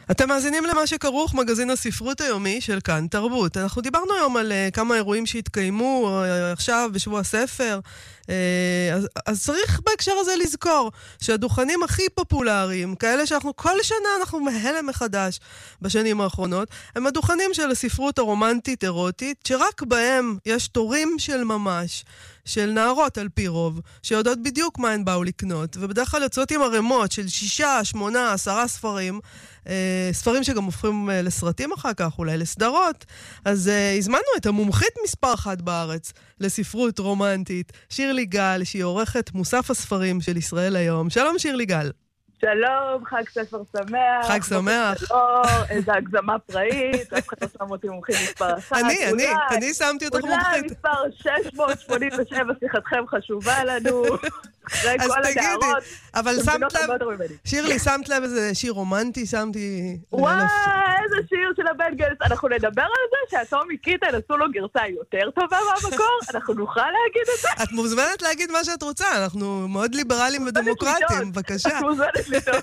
אתם מאזינים למה שכרוך, מגזין הספרות היומי של כאן תרבות. אנחנו דיברנו היום על כמה אירועים שהתקיימו עכשיו בשבוע הספר, אז צריך בהקשר הזה לזכור שהדוכנים הכי פופולריים, כאלה שאנחנו כל שנה אנחנו מהלם מחדש בשנים האחרונות, הם הדוכנים של הספרות הרומנטית אירוטית, שרק בהם יש תורים של ממש, של נערות על פי רוב, שיודעות בדיוק מה הן באו לקנות, ובדרך כלל יוצאות עם הרמות של 6, 8, 10 ספרים, ספרים שגם הופכים לסרטים אחר כך, אולי לסדרות. אז הזמנו את המומחית מספר 1 בארץ לספרות רומנטית, שירלי גל, שהיא עורכת מוסף הספרים של ישראל היום. שלום שירלי גל. שלום, חג ספר שמח. חג שמח. איזה הגזמה פראית, אף אחד לא שם אותי מומחית מספר 1. אני שמתי אותך מומחית. אולי מספר 687, שיחתכם חשובה לנו. אחרי כל הדערות. אבל שמת לב, שירלי, שמת לב איזה שיר רומנטי, שמתי... וואי, איזה שיר של הבנגלס. אנחנו נדבר על זה שהטומי קיטן עשו לו גרסה יותר טובה מהמקור, אנחנו נוכל להגיד את זה. את מוזמנת להגיד מה שאת רוצה, אנחנו מאוד ליברליים ודמוקרטיים, בבקשה. את מוזמנת לטעות.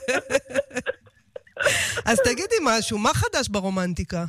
אז תגידי משהו, מה חדש ברומנטיקה?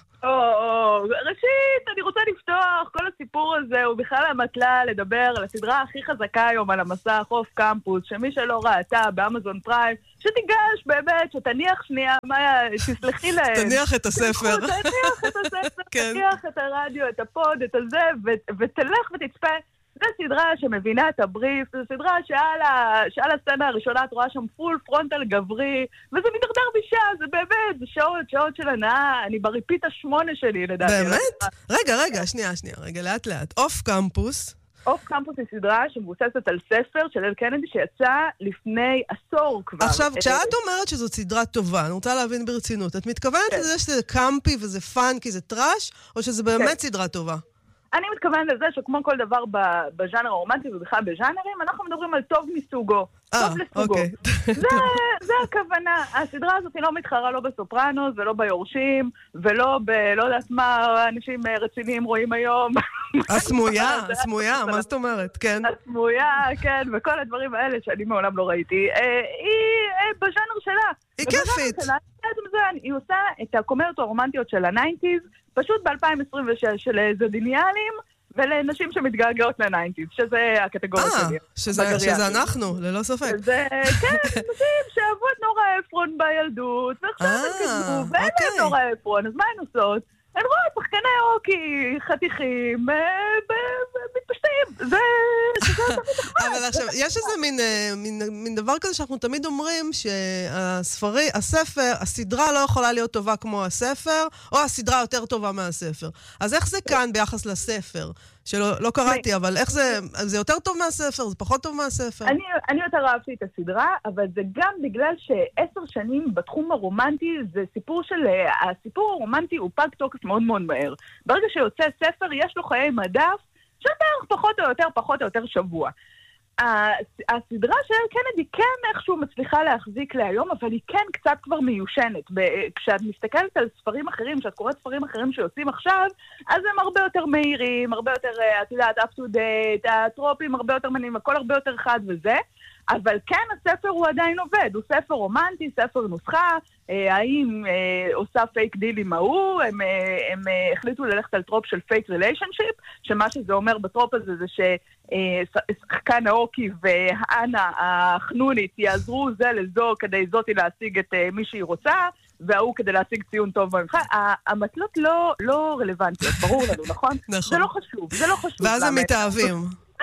ראשית, אני רוצה לפתוח, כל הסיפור הזה הוא בכלל המטלה לדבר על הסדרה הכי חזקה היום על המסע אוף קמפוס, שמי שלא ראתה באמזון פריים, שתיגש באמת, שתניח שנייה, תסלחי להם. תניח את הספר. תניח את הספר, תניח את הרדיו, את הפוד, את הזה, ותלך ותצפה. זו סדרה שמבינה את הבריף, זו סדרה שעל הסצנה הראשונה את רואה שם פול פרונטל גברי, וזה מתדרדר בשעה, זה באמת, זה שעות של הנאה, אני בריפית 8 שלי לדעתי. באמת? רגע, שנייה, לאט. אוף קמפוס. אוף קמפוס היא סדרה שמבוססת על ספר של אל קנדי שיצא לפני עשור כבר. עכשיו, כשאת אומרת שזאת סדרה טובה, אני רוצה להבין ברצינות, את מתכוונת לזה שזה קמפי וזה פאנקי, זה טראש, או שזה באמת סדרה טובה? אני מתכוון לזה שכמו כל דבר בז'אנר הרומנטי ובכלל בז'אנרים, אנחנו מדברים על טוב מסוגו. טוב לסוגו. זה הכוונה. הסדרה הזאת היא לא מתחרה לא בסופרנוס ולא ביורשים, ולא לא יודעת מה אנשים רציניים רואים היום. הסמויה, מה זאת אומרת? כן. הסמויה, כן, וכל הדברים האלה שאני מעולם לא ראיתי. היא בז'אנר שלה. היא כיפית. היא עושה את הקומדיות הרומנטיות של ה-90s, פשוט ב-2026 של זודיניאלים, ולנשים שמתגעגעות ל-90s, שזה הקטגוריה שלי. שזה אנחנו, ללא ספק. כן, נשים שאהבו את נורה אפרון בילדות, ועכשיו הן כתבו, ואין להם נורה אפרון, אז מה הן עושות? הן רואות שחקני אוקי, חתיכים, מתפשטים. זה אבל עכשיו, יש איזה מין דבר כזה שאנחנו תמיד אומרים שהספר, הסדרה לא יכולה להיות טובה כמו הספר, או הסדרה יותר טובה מהספר. אז איך זה כאן ביחס לספר? שלא קראתי, אבל איך זה יותר טוב מהספר? זה פחות טוב מהספר? אני יותר אהבתי את הסדרה, אבל זה גם בגלל ש10 שנים בתחום הרומנטי, זה סיפור הסיפור הרומנטי הוא פג תוקף מאוד מאוד מהר. ברגע שיוצא ספר, יש לו חיי מדף, שאתה פחות או יותר שבוע. הסדרה של קנדי כן איכשהו מצליחה להחזיק להיום, אבל היא כן קצת כבר מיושנת. כשאת מסתכלת על ספרים אחרים, כשאת קוראת ספרים אחרים שיוצאים עכשיו, אז הם הרבה יותר מהירים, הרבה יותר, את יודעת, up to date, הטרופים הרבה יותר מנים, הכל הרבה יותר חד וזה. אבל כן, הספר הוא עדיין עובד, הוא ספר רומנטי, ספר נוסחה, האם עושה פייק דיל עם ההוא, הם החליטו ללכת על טרופ של פייק ריליישנשיפ, שמה שזה אומר בטרופ הזה זה ששחקן האוקי והאנה החנונית יעזרו זה לזו כדי זאתי להשיג את מי שהיא רוצה, והוא כדי להשיג ציון טוב במבחן. המטלות לא רלוונטיות, ברור לנו, נכון? זה לא חשוב. ואז הם מתאהבים.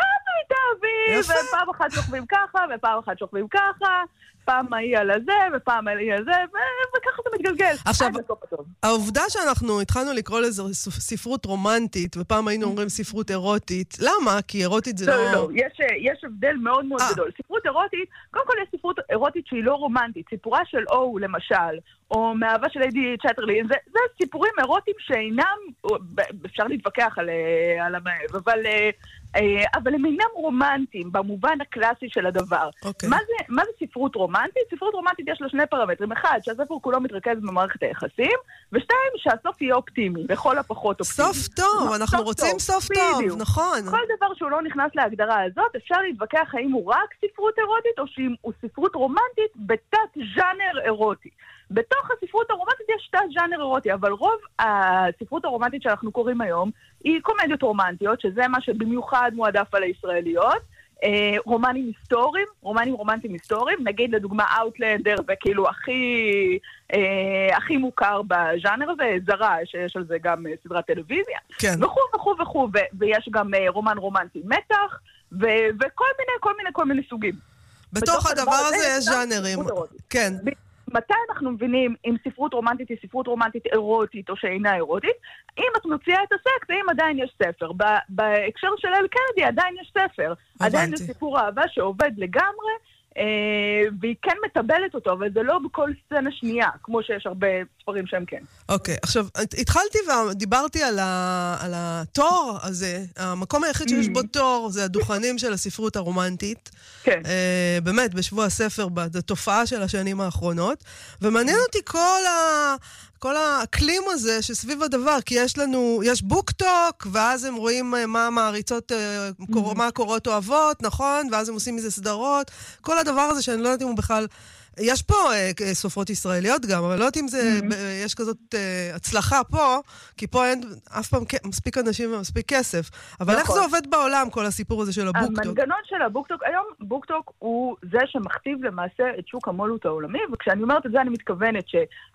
ופעם אחת שוכבים ככה, ופעם אחת שוכבים ככה, פעם היא על הזה, ופעם היא על זה, וככה זה מתגלגל. עכשיו, העובדה שאנחנו התחלנו לקרוא לזה ספרות רומנטית, ופעם היינו אומרים ספרות אירוטית, למה? כי אירוטית זה לא... לא, יש הבדל מאוד מאוד גדול. ספרות אירוטית, קודם כל יש ספרות אירוטית שהיא לא רומנטית. סיפורה של או, למשל, או מאהבה של איידי צ'טרלי, זה סיפורים אירוטיים שאינם, אפשר להתווכח על המאהב, אבל הם אינם רומנטיים במובן הקלאסי של הדבר. מה זה ספרות רומנטית? ספרות רומנטית יש לה 2 פרמטרים. 1, שהספר כולו מתרכז במערכת היחסים, ו2, שהסוף יהיה אופטימי, לכל הפחות אופטימי. סוף טוב, אנחנו רוצים סוף טוב, נכון. כל דבר שהוא לא נכנס להגדרה הזאת, אפשר להתווכח האם הוא רק ספרות אירוטית, או שהוא ספרות רומנטית בתת ז'אנר אירוטי. בתוך הספרות הרומנטית יש תת ז'אנר אירוטי, אבל רוב הספרות הרומנטית שאנחנו קוראים היום היא קומדיות רומנטיות, שזה מה שבמיוחד מועדף על הישראליות, רומנים היסטוריים, רומנים רומנטיים היסטוריים, נגיד לדוגמה Outlander, וכאילו הכי מוכר בז'אנר הזה, זרה, שיש על זה גם סדרת טלוויזיה, כן. וכו', ויש גם רומן רומנטי מתח, וכל מיני סוגים. בתוך הדבר הזה יש ז'אנרים. כן. מתי אנחנו מבינים אם ספרות רומנטית היא ספרות רומנטית אירוטית או שאינה אירוטית? אם את מוציאה את הסקס, אם עדיין יש ספר. בהקשר של אל קנדי עדיין יש ספר. עדיין יש סיפור אהבה שעובד לגמרי, והיא כן מטבלת אותו, אבל זה לא בכל סצנה שנייה, כמו שיש הרבה ספרים שהם כן. אוקיי, עכשיו, התחלתי ודיברתי על התור הזה, המקום היחיד שיש בו תור, זה הדוכנים של הספרות הרומנטית. כן. באמת, בשבוע הספר, בתופעה של השנים האחרונות, ומעניין אותי כל האקלים הזה שסביב הדבר, כי יש בוקטוק, ואז הם רואים מה המעריצות, מה הקורות אוהבות, נכון? ואז הם עושים מזה סדרות. כל הדבר הזה שאני לא יודעת אם הוא בכלל... יש פה סופרות ישראליות גם, אבל לא יודעת אם יש כזאת הצלחה פה, כי פה אין אף פעם מספיק אנשים ומספיק כסף. אבל איך זה עובד בעולם, כל הסיפור הזה של הבוקטוק? המנגנון של הבוקטוק, היום בוקטוק הוא זה שמכתיב למעשה את שוק המו"לות העולמי, וכשאני אומרת את זה אני מתכוונת